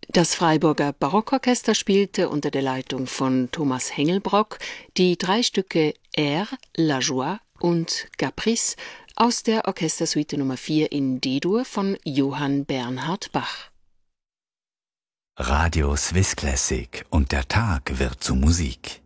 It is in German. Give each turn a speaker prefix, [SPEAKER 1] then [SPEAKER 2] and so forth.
[SPEAKER 1] Das Freiburger Barockorchester spielte unter der Leitung von Thomas Hengelbrock die 3 Stücke Air, La Joie und Caprice aus der Orchestersuite Nummer 4 in D-Dur von Johann Bernhard Bach.
[SPEAKER 2] Radio Swiss Classic und der Tag wird zu Musik.